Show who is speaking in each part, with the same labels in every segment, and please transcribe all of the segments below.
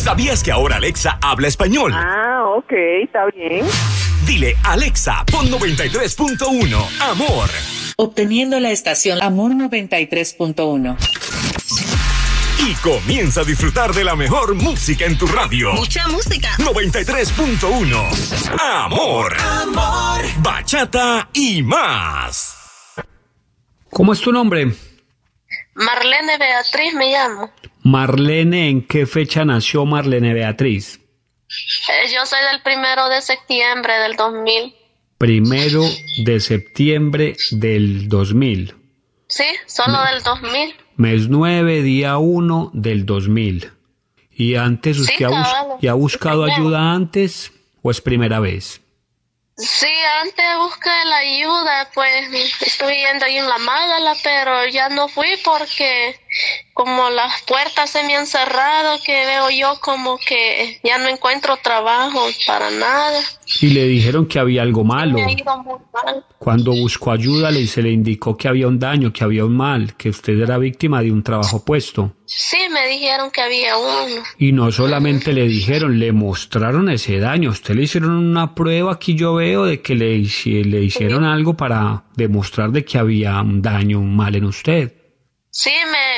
Speaker 1: ¿Sabías que ahora Alexa habla español?
Speaker 2: Ah, ok, está bien.
Speaker 1: Dile, Alexa, pon 93.1, Amor.
Speaker 3: Obteniendo la estación Amor 93.1.
Speaker 1: Y comienza a disfrutar de la mejor música en tu radio.
Speaker 4: Mucha música.
Speaker 1: 93.1, Amor. Amor. Bachata y más.
Speaker 5: ¿Cómo es tu nombre?
Speaker 4: Marlene Beatriz me llamo.
Speaker 5: Marlene, ¿en qué fecha nació Marlene Beatriz?
Speaker 4: Yo soy del 1 de septiembre del 2000.
Speaker 5: 1 de septiembre del 2000.
Speaker 4: Sí, solo del 2000.
Speaker 5: Mes 9, día 1 del 2000. ¿Y antes usted ha buscado ayuda antes o es primera vez?
Speaker 4: Sí, antes busqué la ayuda, pues estuve yendo ahí en la Mágala, pero ya no fui porque como las puertas se me han cerrado, que veo yo como que ya no encuentro trabajo para nada.
Speaker 5: Y le dijeron que había algo malo.
Speaker 4: Me ha ido muy mal.
Speaker 5: Cuando buscó ayuda se le indicó que había un daño, que había un mal, que usted era víctima de un trabajo puesto.
Speaker 4: Sí, me dijeron que había uno.
Speaker 5: Y no solamente le dijeron, le mostraron ese daño. Usted le hicieron una prueba, aquí yo veo, de que le hicieron algo para demostrar de que había un daño, un mal en usted.
Speaker 4: Sí,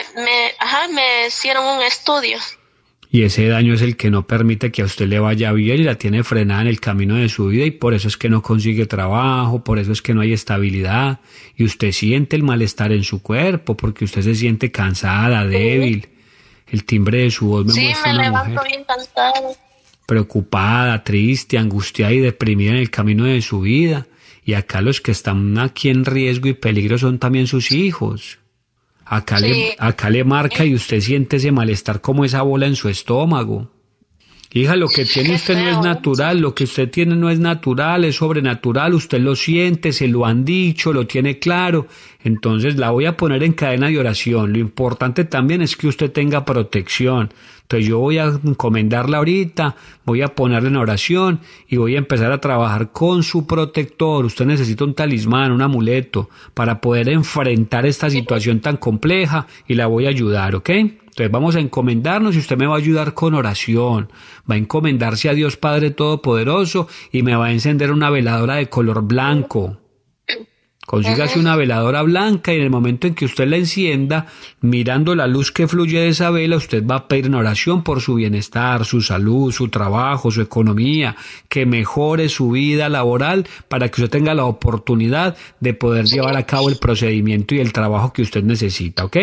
Speaker 4: me hicieron un estudio.
Speaker 5: Y ese daño es el que no permite que a usted le vaya bien y la tiene frenada en el camino de su vida, y por eso es que no consigue trabajo, por eso es que no hay estabilidad, y usted siente el malestar en su cuerpo porque usted se siente cansada, débil. El timbre de su voz me muestra una mujer. Sí, me levanto
Speaker 4: bien cansada.
Speaker 5: Preocupada, triste, angustiada y deprimida en el camino de su vida. Y acá los que están aquí en riesgo y peligro son también sus hijos. Acá le marca y usted siente ese malestar como esa bola en su estómago. Hija, lo que tiene usted no es natural, lo que usted tiene no es natural, es sobrenatural, usted lo siente, se lo han dicho, lo tiene claro. Entonces la voy a poner en cadena de oración. Lo importante también es que usted tenga protección. Entonces yo voy a encomendarla ahorita, voy a ponerla en oración y voy a empezar a trabajar con su protector. Usted necesita un talismán, un amuleto para poder enfrentar esta situación tan compleja y la voy a ayudar, ¿ok? Entonces vamos a encomendarnos y usted me va a ayudar con oración. Va a encomendarse a Dios Padre Todopoderoso y me va a encender una veladora de color blanco. Consígase una veladora blanca y en el momento en que usted la encienda, mirando la luz que fluye de esa vela, usted va a pedir en oración por su bienestar, su salud, su trabajo, su economía, que mejore su vida laboral para que usted tenga la oportunidad de poder llevar a cabo el procedimiento y el trabajo que usted necesita, ¿ok?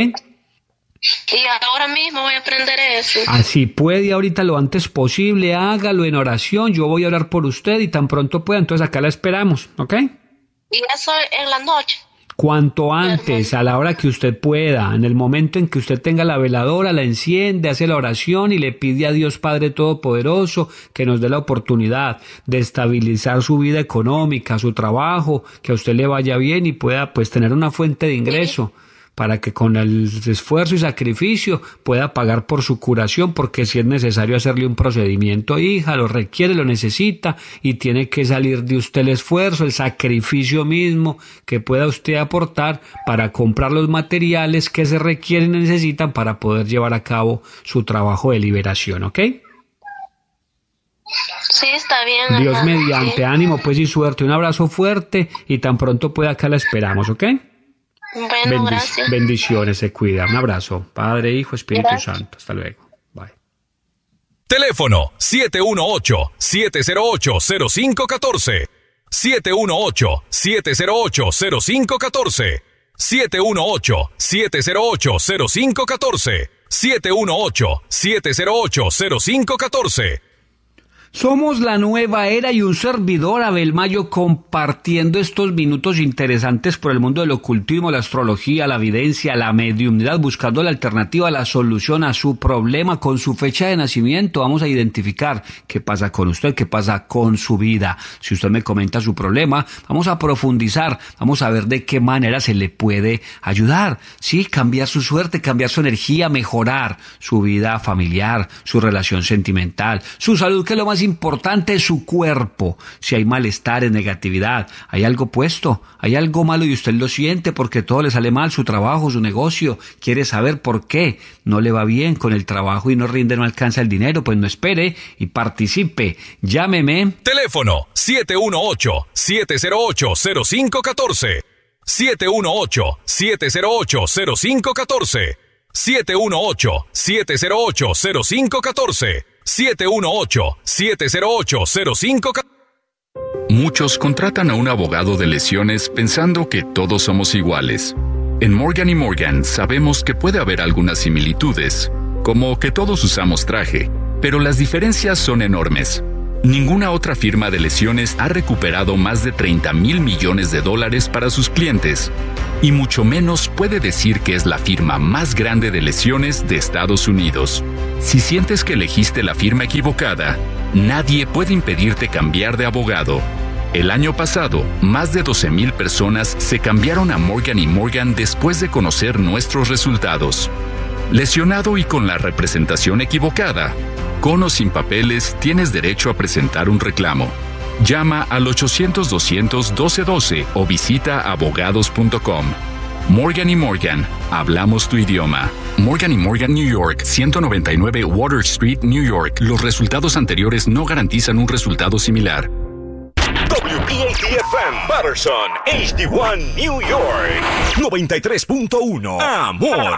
Speaker 4: Y ahora mismo voy a aprender eso.
Speaker 5: Así puede, ahorita lo antes posible, hágalo en oración, yo voy a orar por usted y tan pronto pueda, entonces acá la esperamos, ¿ok?
Speaker 4: Y eso en la noche.
Speaker 5: Cuanto antes, a la hora que usted pueda, en el momento en que usted tenga la veladora, la enciende, hace la oración y le pide a Dios Padre Todopoderoso que nos dé la oportunidad de estabilizar su vida económica, su trabajo, que a usted le vaya bien y pueda pues tener una fuente de ingreso. Para que con el esfuerzo y sacrificio pueda pagar por su curación, porque si es necesario hacerle un procedimiento, hija, lo requiere, lo necesita, y tiene que salir de usted el esfuerzo, el sacrificio mismo que pueda usted aportar para comprar los materiales que se requieren y necesitan para poder llevar a cabo su trabajo de liberación, ¿ok?
Speaker 4: Sí, está bien.
Speaker 5: Dios mediante, ánimo pues y suerte, un abrazo fuerte y tan pronto pueda acá la esperamos, ¿ok?
Speaker 4: Bueno, gracias.
Speaker 5: Bendiciones, se cuida. Un abrazo. Padre, Hijo, Espíritu Santo. Hasta luego. Bye.
Speaker 1: Teléfono 718-708-0514. 718-708-0514. 718-708-0514. 718-708-0514.
Speaker 5: Somos la nueva era y un servidor, Abel Mayo, compartiendo estos minutos interesantes por el mundo del ocultismo, la astrología, la evidencia, la mediumnidad, buscando la alternativa, la solución a su problema con su fecha de nacimiento. Vamos a identificar qué pasa con usted, qué pasa con su vida. Si usted me comenta su problema, vamos a profundizar, vamos a ver de qué manera se le puede ayudar. Sí, cambiar su suerte, cambiar su energía, mejorar su vida familiar, su relación sentimental, su salud, que es lo más más importante es su cuerpo. Si hay malestar, negatividad, hay algo puesto, hay algo malo y usted lo siente porque todo le sale mal, su trabajo, su negocio, quiere saber por qué no le va bien con el trabajo y no rinde, no alcanza el dinero, pues no espere y participe. Llámeme.
Speaker 1: Teléfono 718-708-0514. 718-708-0514. 718-708-0514. 718-708-0514.
Speaker 6: Muchos contratan a un abogado de lesiones pensando que todos somos iguales. En Morgan & Morgan sabemos que puede haber algunas similitudes, como que todos usamos traje, pero las diferencias son enormes. Ninguna otra firma de lesiones ha recuperado más de $30,000 millones para sus clientes, y mucho menos puede decir que es la firma más grande de lesiones de Estados Unidos. Si sientes que elegiste la firma equivocada, nadie puede impedirte cambiar de abogado. El año pasado, más de 12,000 personas se cambiaron a Morgan & Morgan después de conocer nuestros resultados. Lesionado y con la representación equivocada, con o sin papeles, tienes derecho a presentar un reclamo. Llama al 800-200-1212 o visita abogados.com. Morgan & Morgan, hablamos tu idioma. Morgan & Morgan, New York, 199 Water Street, New York. Los resultados anteriores no garantizan un resultado similar.
Speaker 1: WPAT-FM, Patterson, HD1, New York, 93.1, Amor.